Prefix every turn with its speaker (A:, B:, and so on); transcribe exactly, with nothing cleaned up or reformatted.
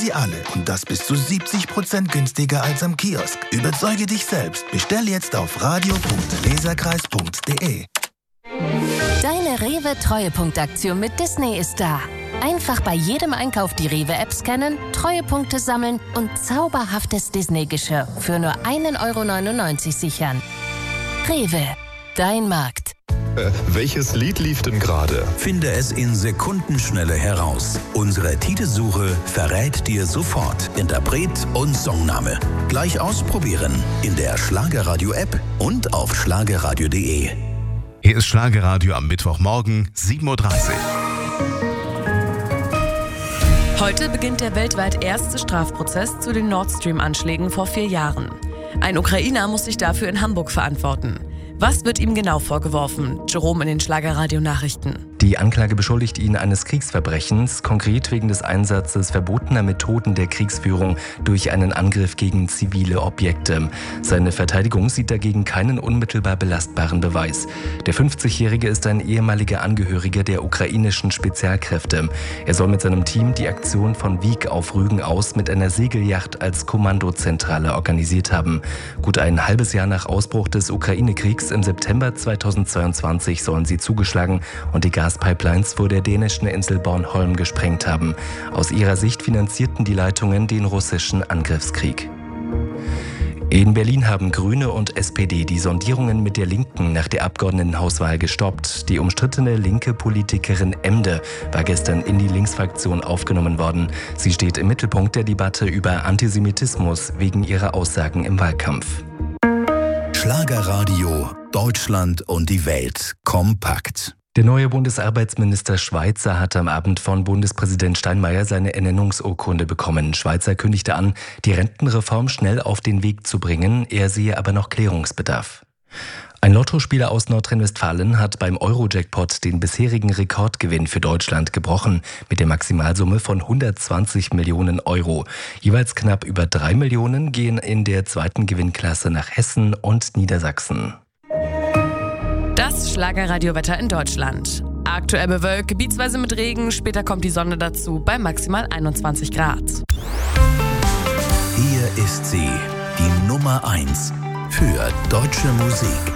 A: sie alle und das bis zu siebzig Prozent günstiger als am Kiosk. Überzeuge dich selbst. Bestell jetzt auf radio punkt leserkreis punkt de.
B: Deine Rewe-Treuepunktaktion mit Disney ist da. Einfach bei jedem Einkauf die Rewe-App scannen, Treuepunkte sammeln und zauberhaftes Disney-Geschirr für nur ein Euro neunundneunzig sichern. Rewe, dein Markt.
C: Äh, welches Lied lief denn gerade?
D: Finde es in Sekundenschnelle heraus. Unsere Titelsuche verrät dir sofort Interpret und Songname. Gleich ausprobieren in der Schlagerradio-App und auf schlagerradio punkt de.
E: Hier ist Schlagerradio am Mittwochmorgen, sieben Uhr dreißig.
F: Heute beginnt der weltweit erste Strafprozess zu den Nord Stream-Anschlägen vor vier Jahren. Ein Ukrainer muss sich dafür in Hamburg verantworten. Was wird ihm genau vorgeworfen? Jerome in den Schlagerradio-Nachrichten.
G: Die Anklage beschuldigt ihn eines Kriegsverbrechens, konkret wegen des Einsatzes verbotener Methoden der Kriegsführung durch einen Angriff gegen zivile Objekte. Seine Verteidigung sieht dagegen keinen unmittelbar belastbaren Beweis. Der fünfzigjährige ist ein ehemaliger Angehöriger der ukrainischen Spezialkräfte. Er soll mit seinem Team die Aktion von Wiek auf Rügen aus mit einer Segelyacht als Kommandozentrale organisiert haben. Gut ein halbes Jahr nach Ausbruch des Ukraine-Kriegs im September zweitausendzweiundzwanzig sollen sie zugeschlagen und die Gaspipelines vor der dänischen Insel Bornholm gesprengt haben. Aus ihrer Sicht finanzierten die Leitungen den russischen Angriffskrieg. In Berlin haben Grüne und S P D die Sondierungen mit der Linken nach der Abgeordnetenhauswahl gestoppt. Die umstrittene linke Politikerin Emde war gestern in die Linksfraktion aufgenommen worden. Sie steht im Mittelpunkt der Debatte über Antisemitismus wegen ihrer Aussagen im Wahlkampf.
D: Schlagerradio, Deutschland und die Welt kompakt.
G: Der neue Bundesarbeitsminister Schweizer hat am Abend von Bundespräsident Steinmeier seine Ernennungsurkunde bekommen. Schweizer kündigte an, die Rentenreform schnell auf den Weg zu bringen, er sehe aber noch Klärungsbedarf. Ein Lottospieler aus Nordrhein-Westfalen hat beim Euro-Jackpot den bisherigen Rekordgewinn für Deutschland gebrochen, mit der Maximalsumme von hundertzwanzig Millionen Euro. Jeweils knapp über drei Millionen gehen in der zweiten Gewinnklasse nach Hessen und Niedersachsen.
F: Das Schlagerradiowetter in Deutschland. Aktuell bewölkt, gebietsweise mit Regen, später kommt die Sonne dazu bei maximal einundzwanzig Grad.
D: Hier ist sie, die Nummer eins für deutsche Musik.